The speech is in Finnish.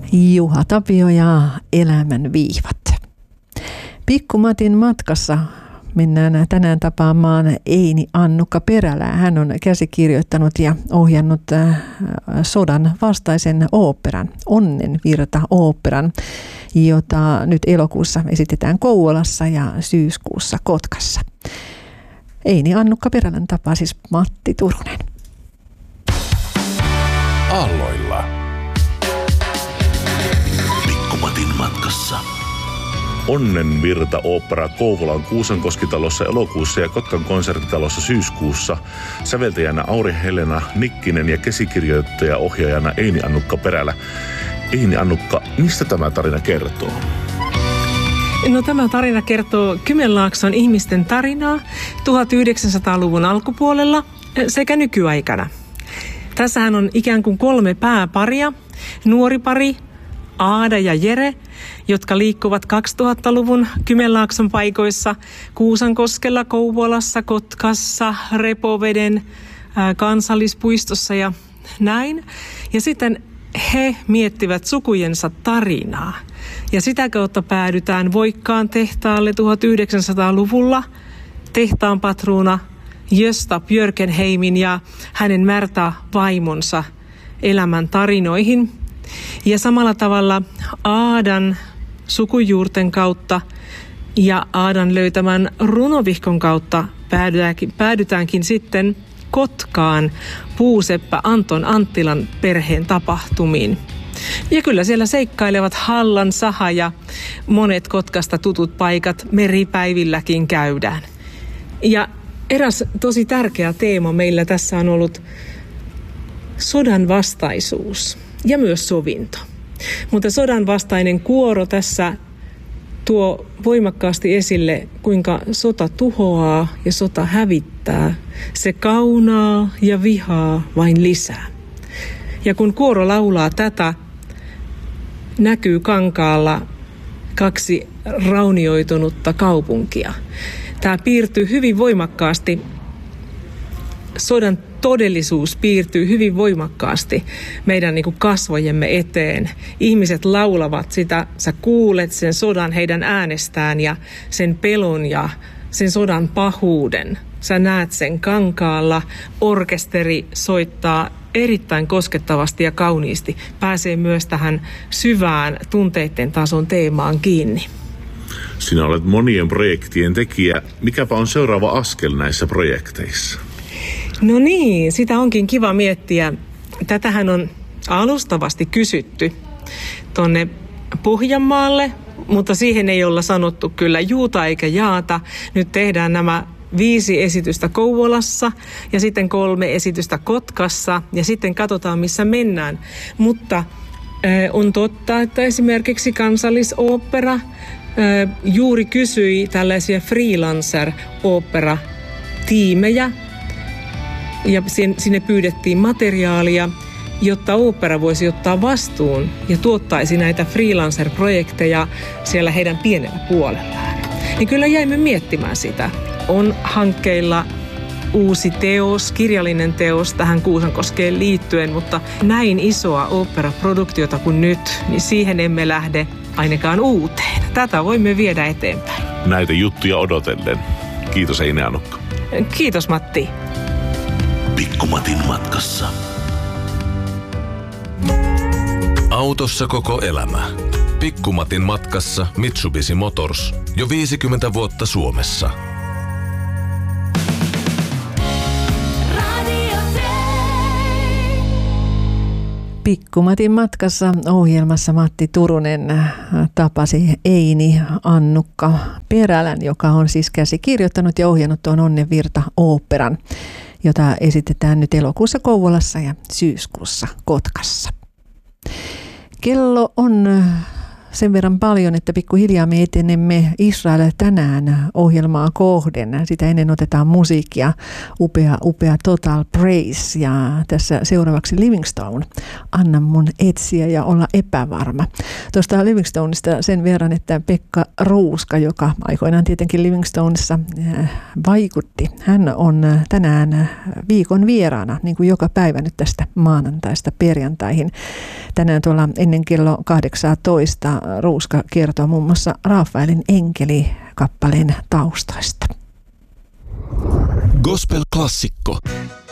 Juha Tapio ja Elämän viivat. Pikku Matin matkassa mennään tänään tapaamaan Eini Annukka Perälää. Hän on käsikirjoittanut ja ohjannut sodan vastaisen oopperan, Onnenvirta-oopperan, jota nyt elokuussa esitetään Kouvolassa ja syyskuussa Kotkassa. Eini Annukka Perälän tapaa siis Matti Turunen. Aalloilla. Pikku Matin matkassa. Onnenvirta-ooppera Kouvolan Kuusankoskitalossa elokuussa ja Kotkan konserttitalossa syyskuussa. Säveltäjänä Auri-Helena Nikkinen ja käsikirjoittaja ohjaajana Eini Annukka Perälä. Eini Annukka, mistä tämä tarina kertoo? No, tämä tarina kertoo Kymenlaakson ihmisten tarinaa 1900-luvun alkupuolella sekä nykyaikana. Tässähän on ikään kuin 3 pääparia, nuori pari, Aada ja Jere, jotka liikkuvat 2000-luvun Kymenlaakson paikoissa Kuusankoskella, Kouvolassa, Kotkassa, Repoveden kansallispuistossa ja näin. Ja sitten he miettivät sukujensa tarinaa. Ja sitä kautta päädytään Voikkaan tehtaalle 1900-luvulla tehtaan patruuna Gösta Björkenheimin ja hänen Märta-vaimonsa elämän tarinoihin. Ja samalla tavalla Aadan sukujuurten kautta ja Aadan löytämän runovihkon kautta päädytäänkin sitten Kotkaan puuseppä Anton Anttilan perheen tapahtumiin. Ja kyllä siellä seikkailevat Hallan saha ja monet Kotkasta tutut paikat meripäivilläkin käydään. Ja eräs tosi tärkeä teema meillä tässä on ollut sodan vastaisuus ja myös sovinto. Mutta sodan vastainen kuoro tässä tuo voimakkaasti esille, kuinka sota tuhoaa ja sota hävittää. Se kaunaa ja vihaa vain lisää. Ja kun kuoro laulaa tätä, näkyy kankaalla 2 raunioitunutta kaupunkia. Tämä piirtyy hyvin voimakkaasti, sodan todellisuus piirtyy hyvin voimakkaasti meidän kasvojemme eteen. Ihmiset laulavat sitä, sä kuulet sen sodan heidän äänestään ja sen pelon ja sen sodan pahuuden. Sä näet sen kankaalla, orkesteri soittaa erittäin koskettavasti ja kauniisti. Pääsee myös tähän syvään tunteiden tason teemaan kiinni. Sinä olet monien projektien tekijä. Mikäpä on seuraava askel näissä projekteissa? No niin, sitä onkin kiva miettiä. Tätähän on alustavasti kysytty tuonne Pohjanmaalle, mutta siihen ei olla sanottu kyllä juuta eikä jaata. Nyt tehdään nämä 5 esitystä Kouvolassa ja sitten 3 esitystä Kotkassa ja sitten katsotaan missä mennään. Mutta on totta, että esimerkiksi Kansallisooppera juuri kysyi tällaisia freelancer-ooppera-tiimejä ja sinne pyydettiin materiaalia, jotta ooppera voisi ottaa vastuun ja tuottaisi näitä freelancer-projekteja siellä heidän pienellä puolellaan. Niin kyllä jäimme miettimään sitä. On hankkeilla uusi teos, kirjallinen teos tähän Kuusankoskeen liittyen, mutta näin isoa ooppera-produktiota kuin nyt, niin siihen emme lähde ainakaan uuteen. Tätä voimme viedä eteenpäin. Näitä juttuja odotellen. Kiitos Eini Annukka. Kiitos Matti. Pikku Matin matkassa. Autossa koko elämä. Pikku Matin matkassa Mitsubishi Motors. Jo 50 vuotta Suomessa. Pikku Matin matkassa ohjelmassa Matti Turunen tapasi Eini Annukka Perälän, joka on siis käsikirjoittanut ja ohjannut tuon Onnenvirta-oopperan, jota esitetään nyt elokuussa Kouvolassa ja syyskuussa Kotkassa. Kello on sen verran paljon, että pikkuhiljaa me etenemme Israel tänään ohjelmaa kohden. Sitä ennen otetaan musiikkia, upea Total Praise ja tässä seuraavaksi Livingstone. Anna mun etsiä ja olla epävarma. Tuosta Livingstoneista sen verran, että Pekka Ruuska, joka aikoinaan tietenkin Livingstonessa vaikutti, hän on tänään viikon vieraana, niin kuin joka päivä nyt tästä maanantaista perjantaihin. Tänään tuolla ennen kello 18 Ruuska kertoo muun muassa Rafaelin enkeli-kappaleen taustoista. Gospel-klassikko.